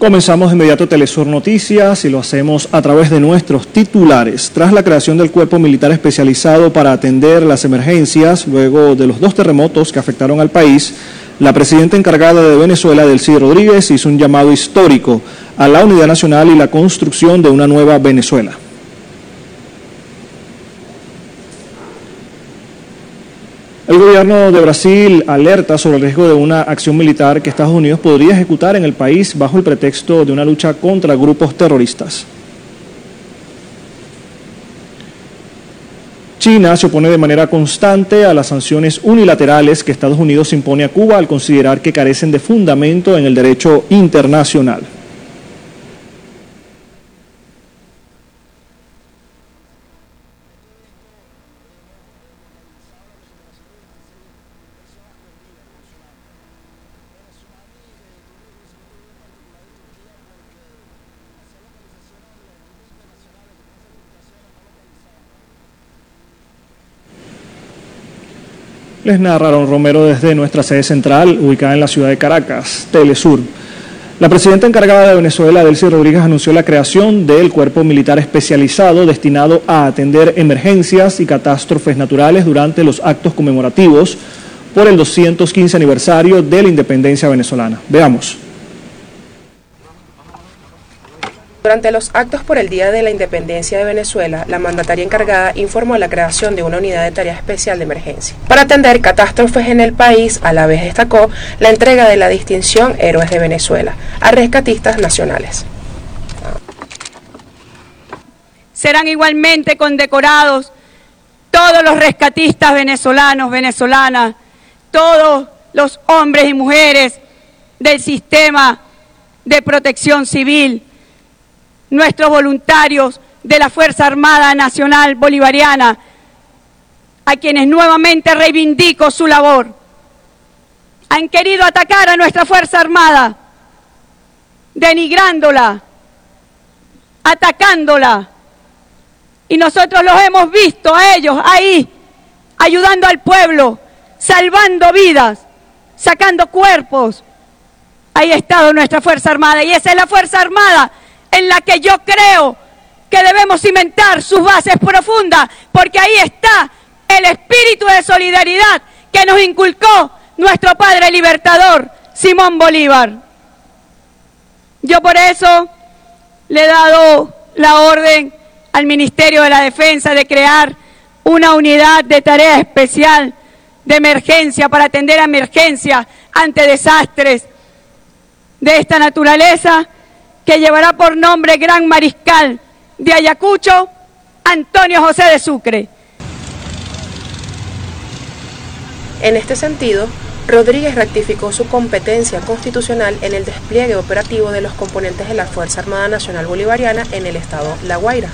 Comenzamos de inmediato Telesur Noticias y lo hacemos a través de nuestros titulares. Tras la creación del Cuerpo Militar Especializado para atender las emergencias luego de los 2 terremotos que afectaron al país, la presidenta encargada de Venezuela, Delcy Rodríguez, hizo un llamado histórico a la unidad nacional y la construcción de una nueva Venezuela. El gobierno de Brasil alerta sobre el riesgo de una acción militar que Estados Unidos podría ejecutar en el país bajo el pretexto de una lucha contra grupos terroristas. China se opone de manera constante a las sanciones unilaterales que Estados Unidos impone a Cuba al considerar que carecen de fundamento en el derecho internacional. Les narra Aaron Romero desde nuestra sede central, ubicada en la ciudad de Caracas, Telesur. La presidenta encargada de Venezuela, Delcy Rodríguez, anunció la creación del Cuerpo Militar Especializado destinado a atender emergencias y catástrofes naturales durante los actos conmemorativos por el 215 aniversario de la independencia venezolana. Veamos. Durante los actos por el Día de la Independencia de Venezuela, la mandataria encargada informó la creación de una unidad de tarea especial de emergencia para atender catástrofes en el país. A la vez destacó la entrega de la distinción Héroes de Venezuela a rescatistas nacionales. Serán igualmente condecorados todos los rescatistas venezolanos, venezolanas, todos los hombres y mujeres del sistema de protección civil, nuestros voluntarios de la Fuerza Armada Nacional Bolivariana, a quienes nuevamente reivindico su labor. Han querido atacar a nuestra Fuerza Armada, denigrándola, atacándola, y nosotros los hemos visto a ellos ahí, ayudando al pueblo, salvando vidas, sacando cuerpos. Ahí ha estado nuestra Fuerza Armada, y esa es la Fuerza Armada en la que yo creo que debemos cimentar sus bases profundas, porque ahí está el espíritu de solidaridad que nos inculcó nuestro padre libertador, Simón Bolívar. Yo por eso le he dado la orden al Ministerio de la Defensa de crear una unidad de tarea especial de emergencia para atender a emergencias ante desastres de esta naturaleza, que llevará por nombre Gran Mariscal de Ayacucho, Antonio José de Sucre. En este sentido, Rodríguez rectificó su competencia constitucional en el despliegue operativo de los componentes de la Fuerza Armada Nacional Bolivariana en el estado La Guaira.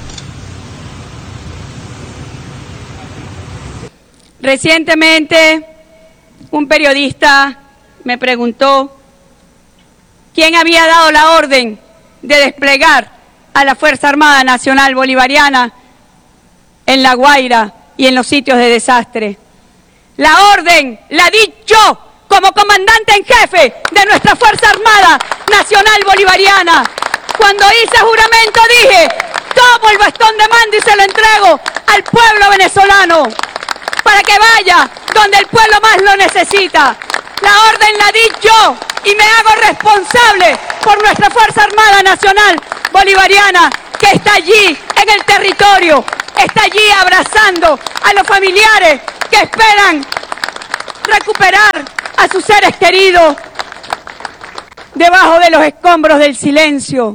Recientemente, un periodista me preguntó quién había dado la orden de desplegar a la Fuerza Armada Nacional Bolivariana en La Guaira y en los sitios de desastre. La orden la di yo como comandante en jefe de nuestra Fuerza Armada Nacional Bolivariana. Cuando hice juramento dije, tomo el bastón de mando y se lo entrego al pueblo venezolano para que vaya donde el pueblo más lo necesita. La orden la di yo y me hago responsable por nuestra Fuerza Armada Nacional Bolivariana, que está allí en el territorio, está allí abrazando a los familiares que esperan recuperar a sus seres queridos debajo de los escombros del silencio.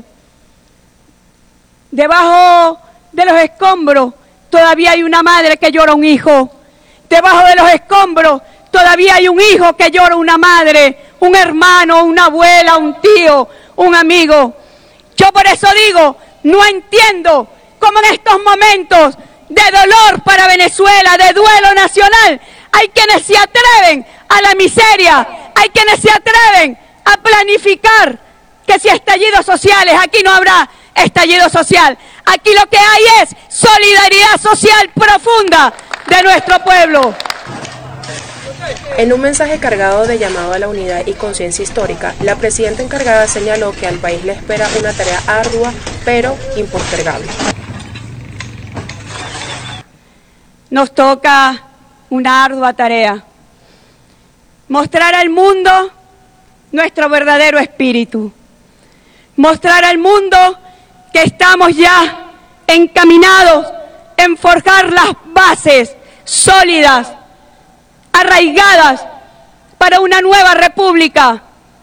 Debajo de los escombros todavía hay una madre que llora un hijo. Debajo de los escombros todavía hay un hijo que llora una madre, un hermano, una abuela, un tío, un amigo. Yo por eso digo, no entiendo cómo en estos momentos de dolor para Venezuela, de duelo nacional, hay quienes se atreven a la miseria, hay quienes se atreven a planificar que si estallidos sociales, aquí no habrá estallido social. Aquí lo que hay es solidaridad social profunda de nuestro pueblo. En un mensaje cargado de llamado a la unidad y conciencia histórica, la presidenta encargada señaló que al país le espera una tarea ardua, pero impostergable. Nos toca una ardua tarea: mostrar al mundo nuestro verdadero espíritu, mostrar al mundo que estamos ya encaminados en forjar las bases sólidas, arraigadas para una nueva república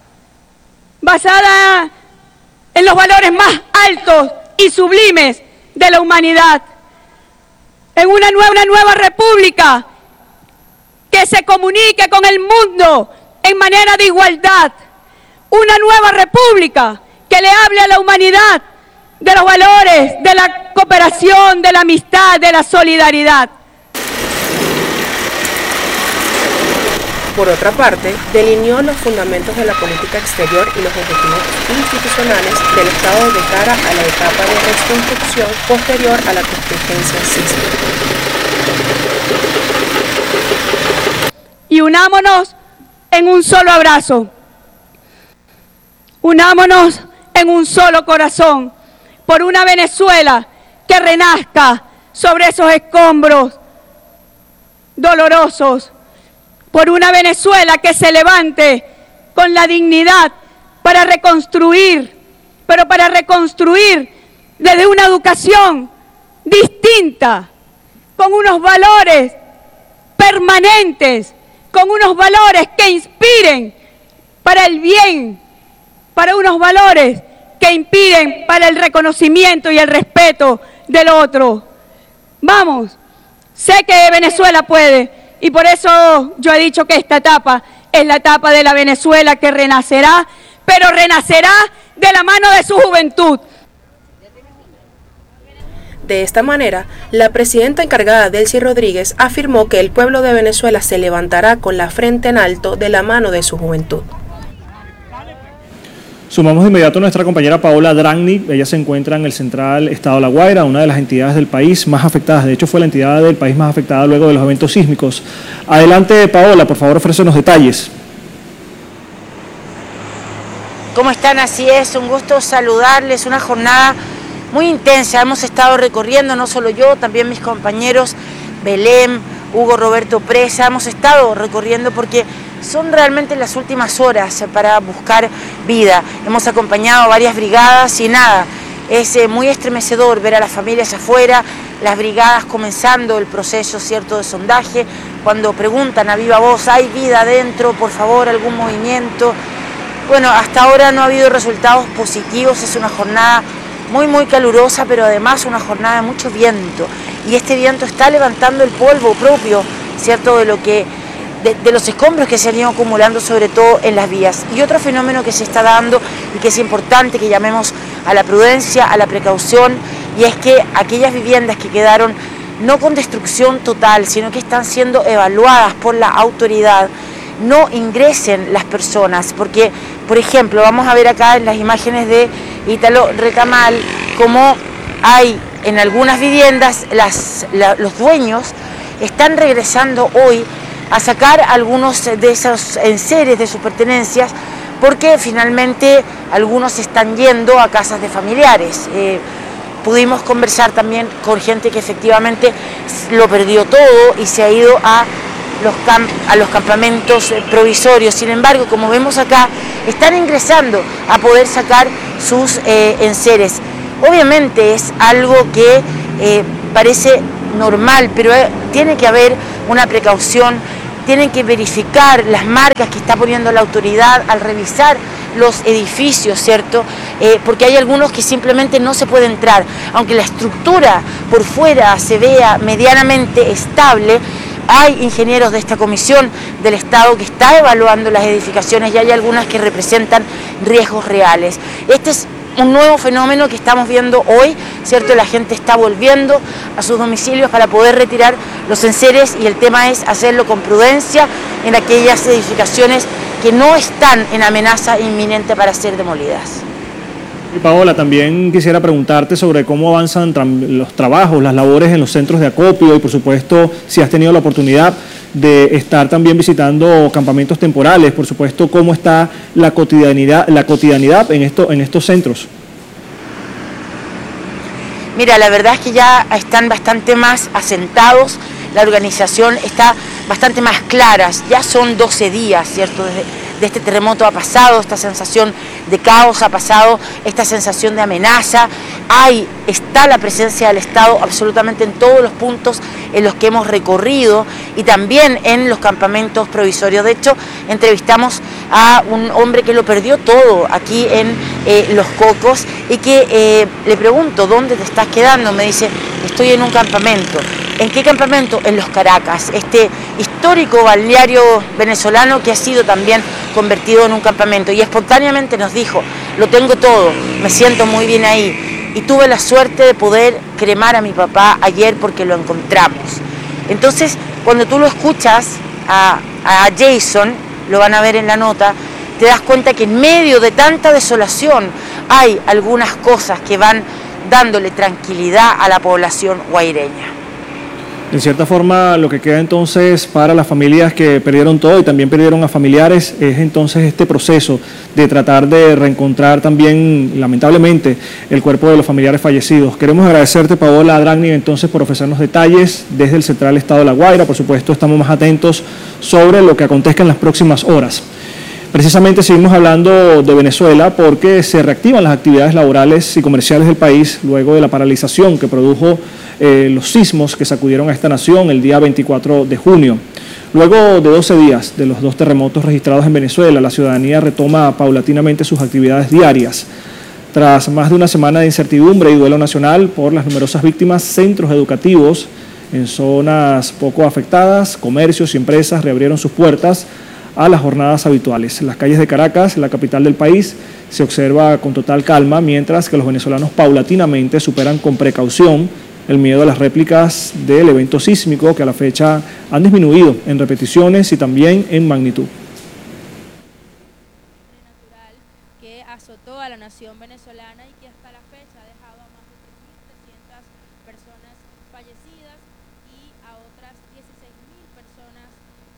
basada en los valores más altos y sublimes de la humanidad, en una nueva república que se comunique con el mundo en manera de igualdad, una nueva república que le hable a la humanidad de los valores, de la cooperación, de la amistad, de la solidaridad. Por otra parte, delineó los fundamentos de la política exterior y los objetivos institucionales del Estado de cara a la etapa de reconstrucción posterior a la contingencia sísmica. Y unámonos en un solo abrazo, unámonos en un solo corazón, por una Venezuela que renazca sobre esos escombros dolorosos, por una Venezuela que se levante con la dignidad para reconstruir, pero para reconstruir desde una educación distinta, con unos valores permanentes, con unos valores que inspiren para el bien, para unos valores que inspiren para el reconocimiento y el respeto del otro. Vamos, sé que Venezuela puede. Y por eso yo he dicho que esta etapa es la etapa de la Venezuela que renacerá, pero renacerá de la mano de su juventud. De esta manera, la presidenta encargada, Delcy Rodríguez, afirmó que el pueblo de Venezuela se levantará con la frente en alto de la mano de su juventud. Sumamos de inmediato a nuestra compañera Paola Dragni. Ella se encuentra en el Central Estado La Guaira, una de las entidades del país más afectadas. De hecho, fue la entidad del país más afectada luego de los eventos sísmicos. Adelante, Paola, por favor, ofrécenos detalles. ¿Cómo están? Así es, un gusto saludarles. Una jornada muy intensa. Hemos estado recorriendo, no solo yo, también mis compañeros Belén, Hugo Roberto Presa. Hemos estado recorriendo porque son realmente las últimas horas para buscar vida. Hemos acompañado a varias brigadas y nada, es muy estremecedor ver a las familias afuera, las brigadas comenzando el proceso, cierto, de sondaje, cuando preguntan a viva voz, ¿hay vida adentro? Por favor, algún movimiento. Bueno, hasta ahora no ha habido resultados positivos, es una jornada muy calurosa, pero además una jornada de mucho viento, y este viento está levantando el polvo propio, cierto, de lo que de los escombros que se han ido acumulando, sobre todo en las vías. Y otro fenómeno que se está dando y que es importante que llamemos a la prudencia, a la precaución, y es que aquellas viviendas que quedaron no con destrucción total, sino que están siendo evaluadas por la autoridad, no ingresen las personas, porque, por ejemplo, vamos a ver acá en las imágenes de Ítalo Recamal, como hay en algunas viviendas, los dueños están regresando hoy a sacar algunos de esos enseres de sus pertenencias, porque finalmente algunos están yendo a casas de familiares. Pudimos conversar también con gente que efectivamente lo perdió todo y se ha ido a los campamentos provisorios. Sin embargo, como vemos acá, están ingresando a poder sacar sus enseres. Obviamente es algo que parece normal, pero tiene que haber una precaución, tienen que verificar las marcas que está poniendo la autoridad al revisar los edificios, ¿cierto? Porque hay algunos que simplemente no se puede entrar, aunque la estructura por fuera se vea medianamente estable. Hay ingenieros de esta comisión del Estado que está evaluando las edificaciones y hay algunas que representan riesgos reales. Este es un nuevo fenómeno que estamos viendo hoy, ¿cierto? La gente está volviendo a sus domicilios para poder retirar los enseres, y el tema es hacerlo con prudencia en aquellas edificaciones que no están en amenaza inminente para ser demolidas. Y Paola, también quisiera preguntarte sobre cómo avanzan los trabajos, las labores en los centros de acopio, y por supuesto, si has tenido la oportunidad de estar también visitando campamentos temporales, por supuesto, cómo está la cotidianidad en estos centros. Mira, la verdad es que ya están bastante más asentados, la organización está bastante más clara, ya son 12 días, ¿cierto? De este terremoto ha pasado, esta sensación de caos ha pasado, esta sensación de amenaza, está la presencia del Estado absolutamente en todos los puntos en los que hemos recorrido y también en los campamentos provisorios. De hecho, entrevistamos a un hombre que lo perdió todo aquí en Los Cocos y que le pregunto, ¿dónde te estás quedando? Me dice, estoy en un campamento. ¿En qué campamento? En Los Caracas, este histórico balneario venezolano que ha sido también convertido en un campamento. Y espontáneamente nos dijo, lo tengo todo, me siento muy bien ahí. Y tuve la suerte de poder cremar a mi papá ayer porque lo encontramos. Entonces, cuando tú lo escuchas a Jason, lo van a ver en la nota, te das cuenta que en medio de tanta desolación hay algunas cosas que van dándole tranquilidad a la población guaireña. En cierta forma, lo que queda entonces para las familias que perdieron todo y también perdieron a familiares es entonces este proceso de tratar de reencontrar también, lamentablemente, el cuerpo de los familiares fallecidos. Queremos agradecerte, Paola Dragni, entonces, por ofrecernos detalles desde el Central Estado de La Guaira. Por supuesto, estamos más atentos sobre lo que acontezca en las próximas horas. Precisamente seguimos hablando de Venezuela porque se reactivan las actividades laborales y comerciales del país luego de la paralización que produjo los sismos que sacudieron a esta nación el día 24 de junio. Luego de 12 días de los 2 terremotos registrados en Venezuela, la ciudadanía retoma paulatinamente sus actividades diarias. Tras más de una semana de incertidumbre y duelo nacional por las numerosas víctimas, centros educativos en zonas poco afectadas, comercios y empresas reabrieron sus puertas a las jornadas habituales. En las calles de Caracas, la capital del país, se observa con total calma, mientras que los venezolanos paulatinamente superan con precaución el miedo a las réplicas del evento sísmico que a la fecha han disminuido en repeticiones y también en magnitud. Natural que azotó a la nación venezolana y que hasta la fecha ha dejado a más de 3.300 personas fallecidas y a otras 16.000 personas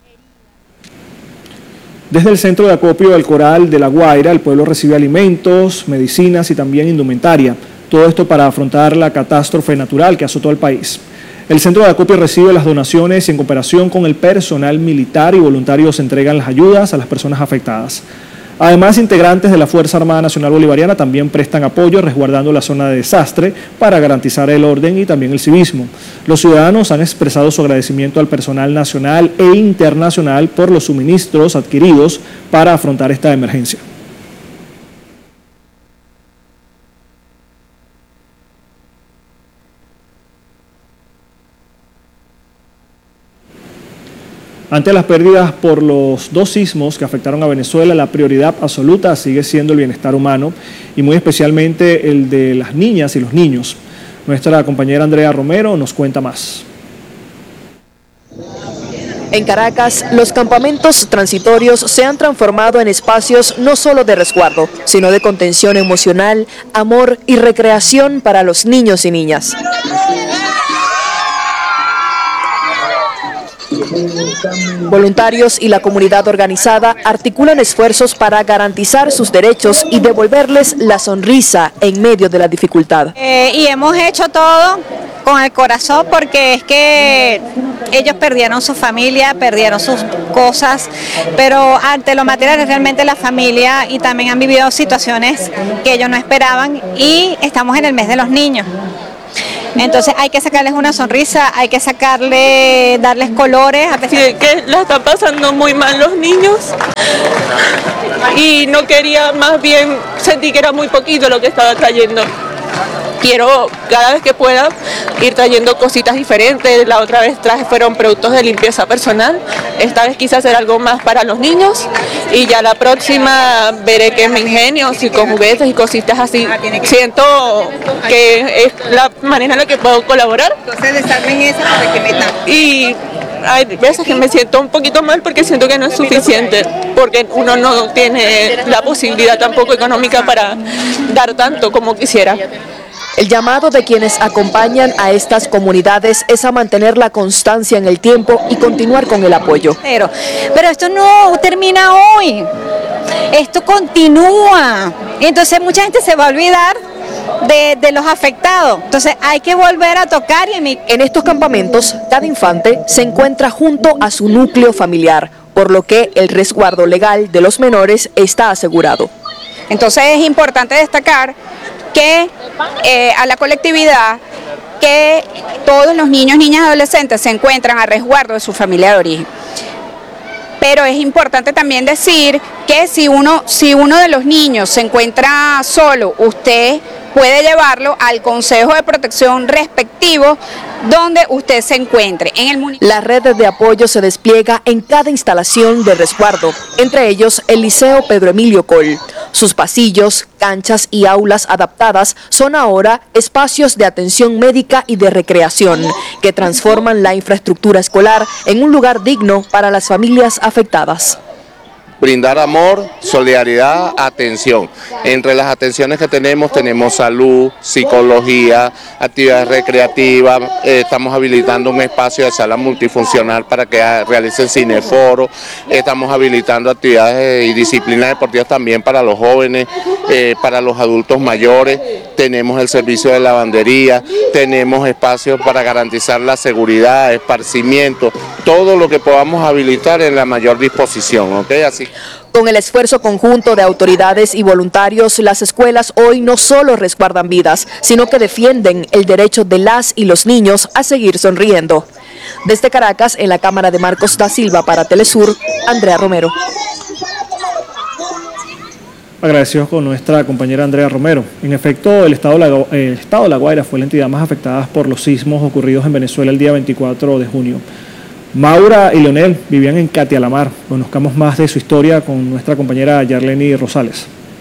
heridas. Desde el centro de acopio del Coral de La Guaira, el pueblo recibe alimentos, medicinas y también indumentaria. Todo esto para afrontar la catástrofe natural que azotó al país. El centro de acopio recibe las donaciones y en cooperación con el personal militar y voluntarios se entregan las ayudas a las personas afectadas. Además, integrantes de la Fuerza Armada Nacional Bolivariana también prestan apoyo resguardando la zona de desastre para garantizar el orden y también el civismo. Los ciudadanos han expresado su agradecimiento al personal nacional e internacional por los suministros adquiridos para afrontar esta emergencia. Ante las pérdidas por los 2 sismos que afectaron a Venezuela, la prioridad absoluta sigue siendo el bienestar humano y muy especialmente el de las niñas y los niños. Nuestra compañera Andrea Romero nos cuenta más. En Caracas, los campamentos transitorios se han transformado en espacios no solo de resguardo, sino de contención emocional, amor y recreación para los niños y niñas. Voluntarios y la comunidad organizada articulan esfuerzos para garantizar sus derechos y devolverles la sonrisa en medio de la dificultad. Y hemos hecho todo con el corazón porque es que ellos perdieron su familia, perdieron sus cosas, pero ante lo material realmente la familia y también han vivido situaciones que ellos no esperaban y estamos en el mes de los niños. Entonces hay que sacarles una sonrisa, hay que darles colores. Sí, que la están pasando muy mal los niños y no quería, más bien sentí que era muy poquito lo que estaba trayendo. Quiero cada vez que pueda ir trayendo cositas diferentes. La otra vez fueron productos de limpieza personal, esta vez quise hacer algo más para los niños y ya la próxima veré que me ingenio, si con juguetes y cositas así. Siento que es la manera en la que puedo colaborar. Y hay veces que me siento un poquito mal porque siento que no es suficiente, porque uno no tiene la posibilidad tampoco económica para dar tanto como quisiera. El llamado de quienes acompañan a estas comunidades es a mantener la constancia en el tiempo y continuar con el apoyo. Pero esto no termina hoy, esto continúa, entonces mucha gente se va a olvidar de los afectados, entonces hay que volver a tocar. En estos campamentos, cada infante se encuentra junto a su núcleo familiar, por lo que el resguardo legal de los menores está asegurado. Entonces es importante destacar que a la colectividad que todos los niños, niñas y adolescentes se encuentran a resguardo de su familia de origen. Pero es importante también decir que si uno de los niños se encuentra solo, usted puede llevarlo al Consejo de Protección respectivo donde usted se encuentre. La red de apoyo se despliega en cada instalación de resguardo, entre ellos el Liceo Pedro Emilio Coll. Sus pasillos, canchas y aulas adaptadas son ahora espacios de atención médica y de recreación, que transforman la infraestructura escolar en un lugar digno para las familias afectadas. Brindar amor, solidaridad, atención. Entre las atenciones que tenemos salud, psicología, actividades recreativas, estamos habilitando un espacio de sala multifuncional para que realicen cineforo, estamos habilitando actividades y disciplinas deportivas también para los jóvenes, para los adultos mayores, tenemos el servicio de lavandería, tenemos espacios para garantizar la seguridad, esparcimiento, todo lo que podamos habilitar en la mayor disposición, ¿ok? Así. Con el esfuerzo conjunto de autoridades y voluntarios, las escuelas hoy no solo resguardan vidas, sino que defienden el derecho de las y los niños a seguir sonriendo. Desde Caracas, en la cámara de Marcos da Silva para Telesur, Andrea Romero. Agradecidos con nuestra compañera Andrea Romero. En efecto, el estado de La Guaira fue la entidad más afectada por los sismos ocurridos en Venezuela el día 24 de junio. Maura y Leonel vivían en Catialamar. Conozcamos más de su historia con nuestra compañera Yarleni Rosales.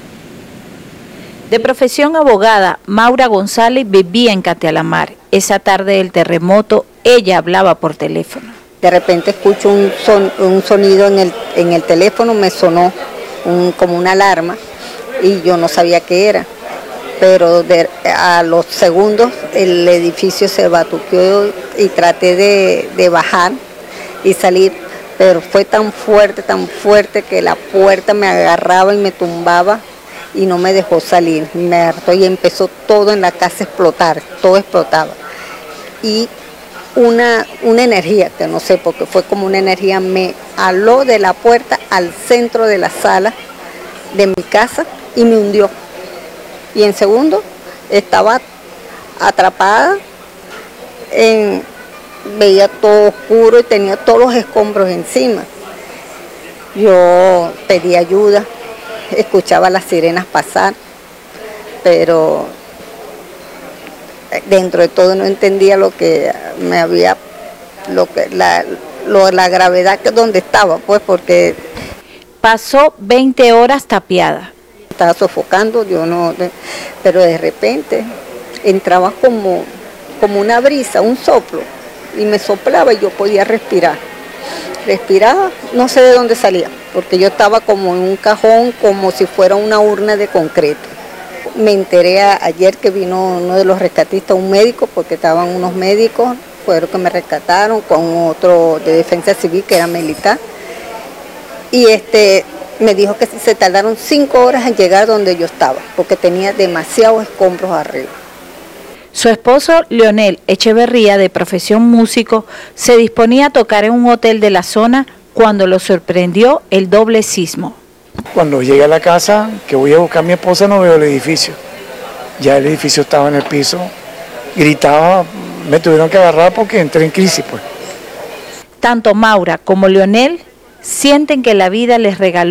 De profesión abogada, Maura González vivía en Catialamar. Esa tarde del terremoto, ella hablaba por teléfono. De repente escucho un sonido en el teléfono, me sonó como una alarma y yo no sabía qué era. Pero a los segundos el edificio se batuqueó y traté de bajar y salir, pero fue tan fuerte que la puerta me agarraba y me tumbaba y no me dejó salir. Me hartó y empezó todo en la casa a explotar, todo explotaba. Y una energía, que no sé, porque fue como una energía, me aló de la puerta al centro de la sala de mi casa y me hundió. Y en segundo estaba atrapada, veía todo oscuro y tenía todos los escombros encima. Yo pedí ayuda, escuchaba las sirenas pasar, pero dentro de todo no entendía lo que me había, la gravedad que donde estaba, pues, porque pasó 20 horas tapiada. Estaba sofocando, pero de repente entraba como una brisa, un soplo, y me soplaba y yo podía respirar. Respiraba, no sé de dónde salía, porque yo estaba como en un cajón, como si fuera una urna de concreto. Me enteré ayer que vino uno de los rescatistas, un médico, porque estaban unos médicos, fueron que me rescataron, con otro de defensa civil que era militar, y me dijo que se tardaron 5 horas en llegar donde yo estaba, porque tenía demasiados escombros arriba. Su esposo, Leonel Echeverría, de profesión músico, se disponía a tocar en un hotel de la zona cuando lo sorprendió el doble sismo. Cuando llegué a la casa, que voy a buscar a mi esposa, no veo el edificio. Ya el edificio estaba en el piso, gritaba, me tuvieron que agarrar porque entré en crisis, pues. Tanto Maura como Leonel sienten que la vida les regaló